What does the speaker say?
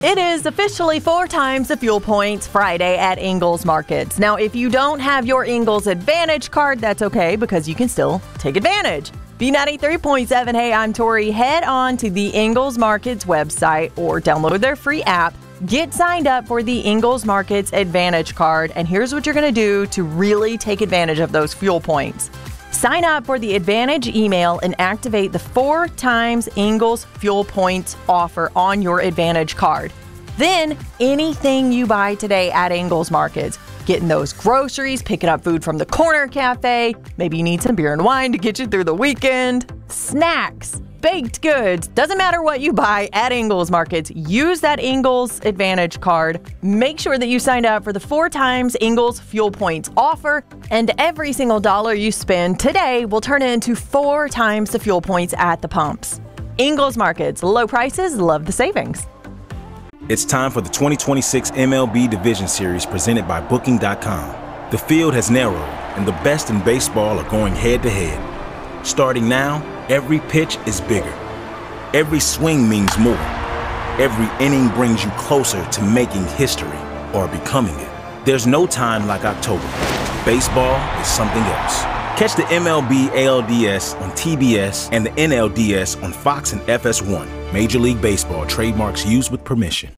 It is officially 4 times the fuel points Friday at Ingles Markets. Now, if you don't have your Ingles Advantage card, that's okay because you can still take advantage. B93.7, hey, I'm Tori. Head on to the Ingles Markets website or download their free app. Get signed up for the Ingles Markets Advantage card, and here's what you're going to do to really take advantage of those fuel points. Sign up for the Advantage email and activate the 4 times Ingles fuel points offer on your Advantage card. Then, anything you buy today at Ingles Markets, getting those groceries, picking up food from the corner cafe, maybe you need some beer and wine to get you through the weekend, snacks, baked goods, doesn't matter what you buy at Ingles Markets, use that Ingles Advantage card. Make sure that you signed up for the 4 times Ingles fuel points offer, and every single dollar you spend today will turn into 4 times the fuel points at the pumps. Ingles Markets, low prices, love the savings. It's time for the 2026 MLB Division Series presented by Booking.com. The field has narrowed, and the best in baseball are going head-to-head. Starting now, every pitch is bigger. Every swing means more. Every inning brings you closer to making history or becoming it. There's no time like October. Baseball is something else. Catch the MLB ALDS on TBS and the NLDS on Fox and FS1. Major League Baseball trademarks used with permission.